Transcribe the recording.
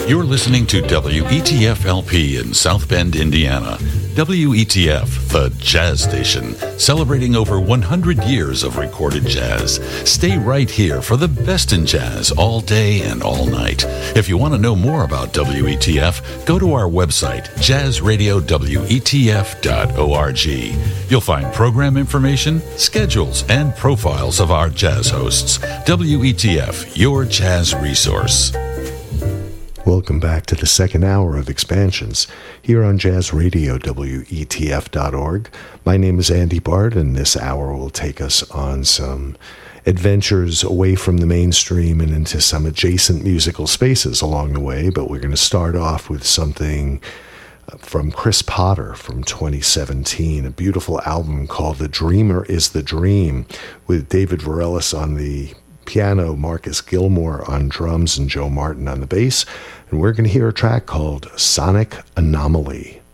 You're listening to WETF LP in South Bend, Indiana. WETF, the jazz station, celebrating over 100 years of recorded jazz. Stay right here for the best in jazz all day and all night. If you want to know more about WETF, go to our website, jazzradiowetf.org. You'll find program information, schedules, and profiles of our jazz hosts. WETF, your jazz resource. Welcome back to the second hour of Expansions here on Jazz Radio, WETF.org. My name is Andy Bard, and this hour will take us on some adventures away from the mainstream and into some adjacent musical spaces along the way, but we're going to start off with something from Chris Potter from 2017, a beautiful album called The Dreamer is the Dream, with David Varelis on the piano, Marcus Gilmore on drums, and Joe Martin on the bass. And we're going to hear a track called Sonic Anomaly.